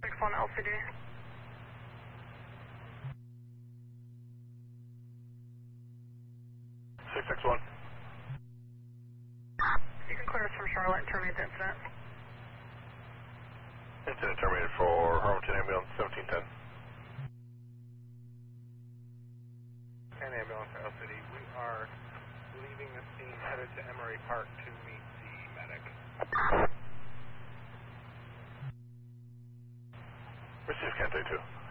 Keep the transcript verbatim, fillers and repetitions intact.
six one L C D. six six one. You can clear us from Charlotte and terminate the incident. Incident terminated for Harlingen Ambulance seventeen ten. ten ambulance for L C D. We are leaving the scene, headed to Emory Park to meet the medic. Receive Kente two.